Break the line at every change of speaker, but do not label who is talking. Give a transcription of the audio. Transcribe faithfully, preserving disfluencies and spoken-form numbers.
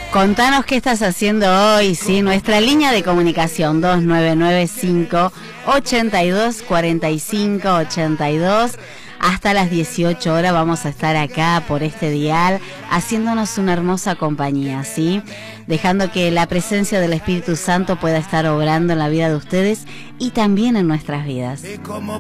Contanos qué estás haciendo hoy, ¿sí? Nuestra línea de comunicación dos nueve nueve cinco, ocho dos, cuatro cinco, ocho dos. Hasta las dieciocho horas vamos a estar acá por este dial haciéndonos una hermosa compañía, ¿sí? Dejando que la presencia del Espíritu Santo pueda estar obrando en la vida de ustedes y también en nuestras vidas.